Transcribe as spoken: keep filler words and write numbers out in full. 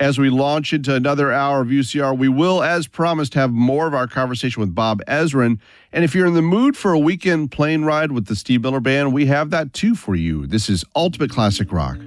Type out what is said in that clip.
As we launch into another hour of U C R, we will, as promised, have more of our conversation with Bob Ezrin. And if you're in the mood for a weekend plane ride with the Steve Miller Band, we have that too for you. This is Ultimate Classic Rock.